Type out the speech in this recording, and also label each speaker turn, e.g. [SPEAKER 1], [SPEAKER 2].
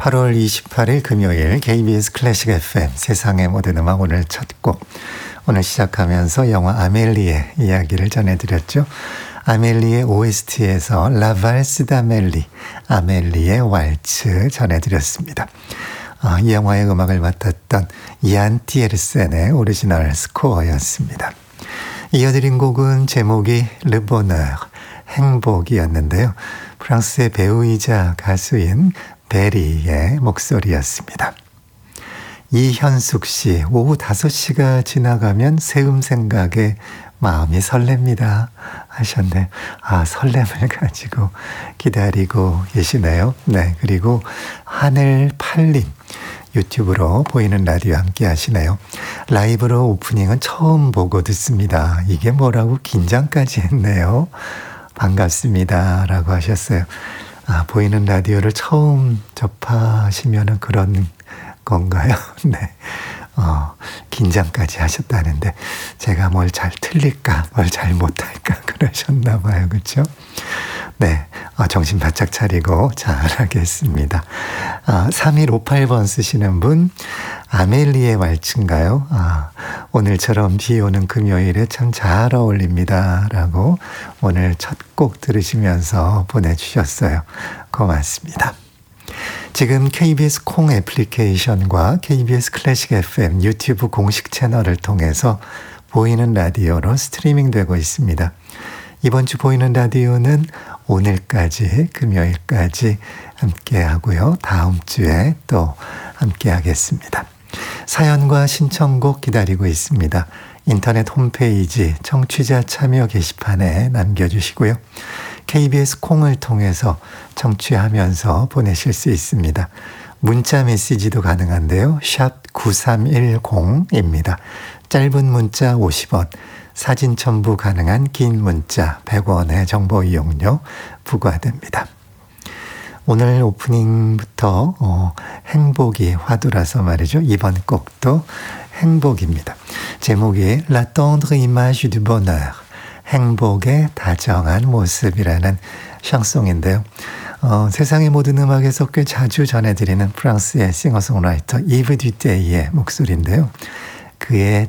[SPEAKER 1] 8월 28일 금요일 KBS 클래식 FM 세상의 모든 음악 오늘 첫 곡. 오늘 시작하면서 영화 아멜리의 이야기를 전해드렸죠. 아멜리의 OST에서 라 발스 다멜리, 아멜리의 왈츠 전해드렸습니다. 이 영화의 음악을 맡았던 이안 티에르센의 오리지널 스코어였습니다. 이어드린 곡은 제목이 르 보너르, 행복이었는데요. 프랑스의 배우이자 가수인 베리의 목소리였습니다. 이현숙 씨, 오후 5시가 지나가면 새음 생각에 마음이 설렙니다 하셨네. 설렘을 가지고 기다리고 계시네요. 네, 그리고 하늘 팔림 유튜브로 보이는 라디오 함께 하시네요. 라이브로 오프닝은 처음 보고 듣습니다. 이게 뭐라고 긴장까지 했네요. 반갑습니다 라고 하셨어요. 보이는 라디오를 처음 접하시면 그런 건가요? 네. 긴장까지 하셨다는데 제가 뭘 잘 틀릴까 뭘 잘 못할까 그러셨나 봐요. 그렇죠? 네. 정신 바짝 차리고 잘하겠습니다. 3158번 쓰시는 분 아멜리의 왈츠인가요? 오늘처럼 비 오는 금요일에 참 잘 어울립니다 라고 오늘 첫 곡 들으시면서 보내주셨어요. 고맙습니다. 지금 KBS 콩 애플리케이션과 KBS 클래식 FM 유튜브 공식 채널을 통해서 보이는 라디오로 스트리밍 되고 있습니다. 이번 주 보이는 라디오는 오늘까지 금요일까지 함께 하고요. 다음 주에 또 함께 하겠습니다. 사연과 신청곡 기다리고 있습니다. 인터넷 홈페이지 청취자 참여 게시판에 남겨주시고요. KBS 콩을 통해서 청취하면서 보내실 수 있습니다. 문자 메시지도 가능한데요. 샵 9310입니다. 짧은 문자 50원, 사진 첨부 가능한 긴 문자 100원의 정보 이용료 부과됩니다. 오늘 오프닝부터 행복이 화두라서 말이죠. 이번 곡도 행복입니다. 제목이 La tendre image du bonheur, 행복의 다정한 모습이라는 샹송인데요. 세상의 모든 음악에서 꽤 자주 전해드리는 프랑스의 싱어송라이터 이브 듀테이의 목소리인데요. 그의